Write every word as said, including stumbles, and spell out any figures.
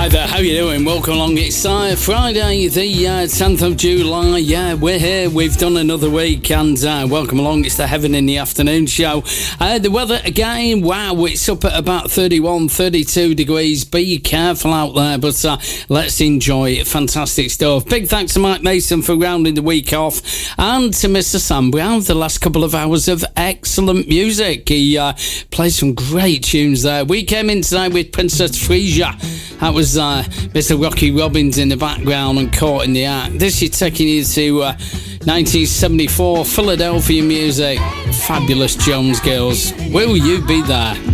Hi there, how you doing? Welcome along. It's uh, Friday, the uh, tenth of July. Yeah, we're here. We've done another week, and uh, welcome along. It's the Heaven in the Afternoon show. Uh, the weather again, wow, it's up at about thirty-one, thirty-two degrees. Be careful out there, but uh, let's enjoy it. Fantastic stuff. Big thanks to Mike Mason for rounding the week off, and to Mister Sam Brown for the last couple of hours of excellent music. He uh, played some great tunes there. We came in tonight with Princess Frisia. That was uh, Mister Rocky Robbins in the background and Caught in the Act. This is taking you to uh, nineteen seventy-four Philadelphia music. Fabulous Jones Girls. Will you be there?